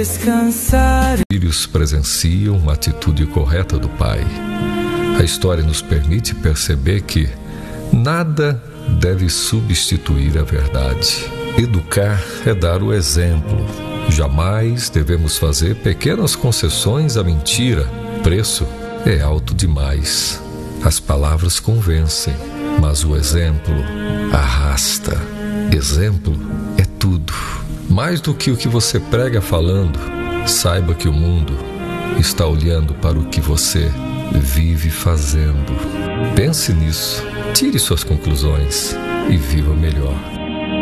descansar. Filhos presenciam uma atitude correta do pai. A história nos permite perceber que nada deve substituir a verdade. Educar é dar o exemplo. Jamais devemos fazer pequenas concessões à mentira. O preço é alto demais. As palavras convencem, mas o exemplo arrasta. Exemplo é tudo. Mais do que o que você prega falando, saiba que o mundo está olhando para o que você vive fazendo. Pense nisso, tire suas conclusões e viva melhor.